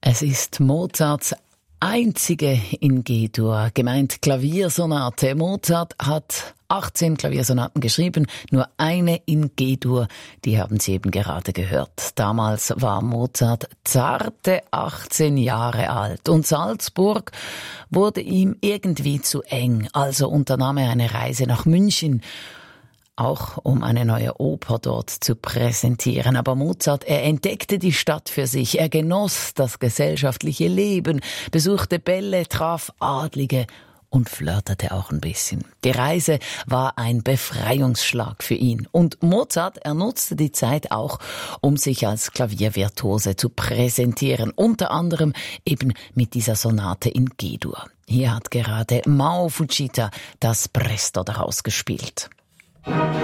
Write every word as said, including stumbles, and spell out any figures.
Es ist Mozarts einzige in G-Dur, gemeint Klaviersonate. Mozart hat achtzehn Klaviersonaten geschrieben, nur eine in G-Dur, die haben Sie eben gerade gehört. Damals war Mozart zarte achtzehn Jahre alt und Salzburg wurde ihm irgendwie zu eng, also unternahm er eine Reise nach München, auch um eine neue Oper dort zu präsentieren. Aber Mozart, er entdeckte die Stadt für sich, er genoss das gesellschaftliche Leben, besuchte Bälle, traf Adlige und flirtete auch ein bisschen. Die Reise war ein Befreiungsschlag für ihn. Und Mozart, er nutzte die Zeit auch, um sich als Klaviervirtuose zu präsentieren. Unter anderem eben mit dieser Sonate in G-Dur. Hier hat gerade Mao Fujita das Presto daraus gespielt.